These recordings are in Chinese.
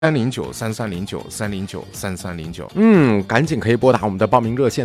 3093309，3093309。赶紧可以拨打我们的报名热线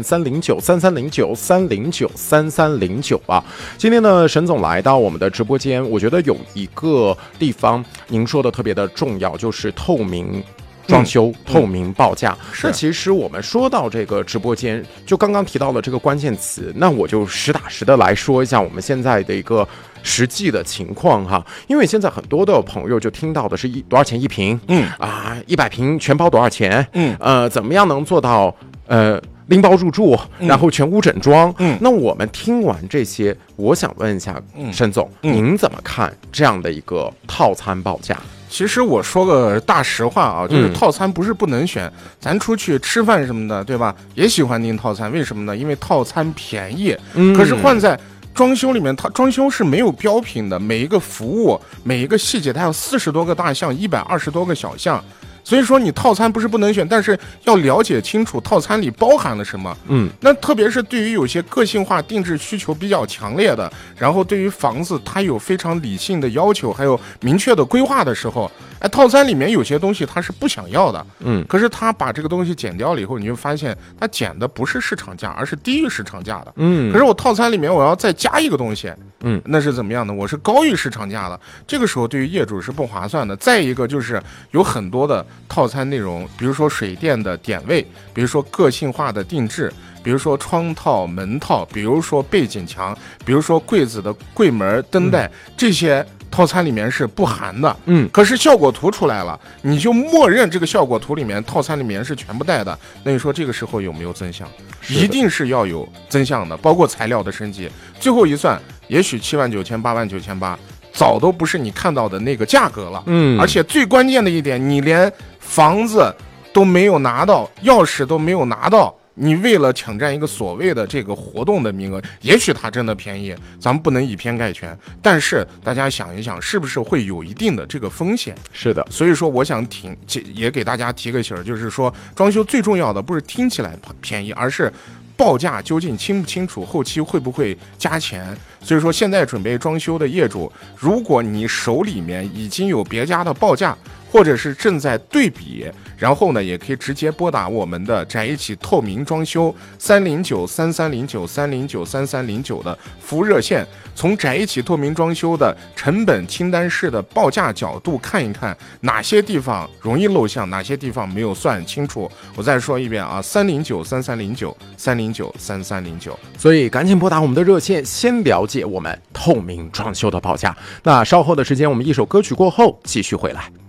3093309，3093309啊。今天呢，沈总来到我们的直播间，我觉得有一个地方您说的特别的重要，就是透明装修、透明报价。那其实我们说到这个直播间，就刚刚提到了这个关键词，那我就实打实的来说一下我们现在的一个实际的情况哈。因为现在很多的朋友就听到的是多少钱一平，100平全包多少钱，怎么样能做到拎包入住，然后全屋整装。那我们听完这些，我想问一下沈总，您怎么看这样的一个套餐报价？ 其实我说个大实话啊，就是套餐不是不能选，咱出去吃饭什么的，对吧？也喜欢订套餐，为什么呢？因为套餐便宜。可是换在装修里面，它装修是没有标品的，每一个服务、每一个细节，它有40多个大项，120多个小项。所以说你套餐不是不能选，但是要了解清楚套餐里包含了什么。那特别是对于有些个性化定制需求比较强烈的，然后对于房子它有非常理性的要求，还有明确的规划的时候，套餐里面有些东西它是不想要的。可是他把这个东西减掉了以后，你就发现他减的不是市场价，而是低于市场价的。可是我套餐里面我要再加一个东西，那是怎么样的？我是高于市场价的，这个时候对于业主是不划算的。再一个就是有很多的套餐内容，比如说水电的点位，比如说个性化的定制，比如说窗套、门套，比如说背景墙，比如说柜子的柜门、灯带，这些套餐里面是不含的。可是效果图出来了，你就默认这个效果图里面套餐里面是全部带的。那你说这个时候有没有增项？一定是要有增项的，包括材料的升级。最后一算，也许79800、89800。早都不是你看到的那个价格了。而且最关键的一点，你连房子都没有拿到，钥匙都没有拿到，你为了抢占一个所谓的这个活动的名额，也许它真的便宜，咱们不能以偏概全，但是大家想一想，是不是会有一定的这个风险？ 是的。 所以说我想也给大家提个醒，就是说装修最重要的不是听起来便宜，而是报价究竟清不清楚，后期会不会加钱。所以说现在准备装修的业主，如果你手里面已经有别家的报价，或者是正在对比，然后呢也可以直接拨打我们的宅一起透明装修3093309309339的服务热线，从宅一起透明装修的成本清单式的报价角度看一看哪些地方容易漏项，哪些地方没有算清楚。我再说一遍啊，3093309，3093309。 所以赶紧拨打我们的热线，先了解我们透明装修的报价。那稍后的时间，我们一首歌曲过后继续回来。